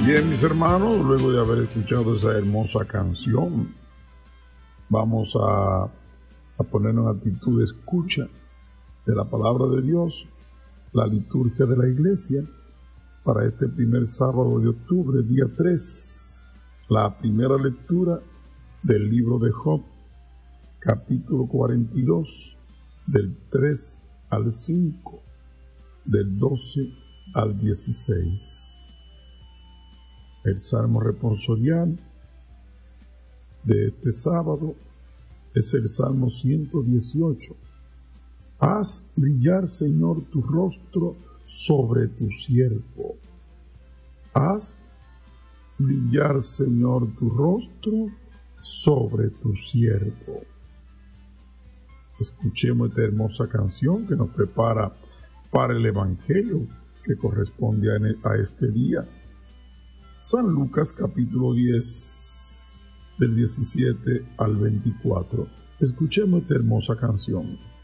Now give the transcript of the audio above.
Bien, mis hermanos, luego de haber escuchado esa hermosa canción, vamos a ponernos en actitud de escucha de la palabra de Dios, la liturgia de la iglesia, para este primer sábado de octubre, día 3, la primera lectura del libro de Job, capítulo 42, del 3 al 5, del 12 al 16. El salmo responsorial de este sábado es el Salmo 118. Haz brillar, Señor, tu rostro sobre tu siervo. Haz brillar, Señor, tu rostro sobre tu siervo. Escuchemos esta hermosa canción que nos prepara para el Evangelio que corresponde a este día. San Lucas capítulo 10, del 17 al 24. Escuchemos esta hermosa canción.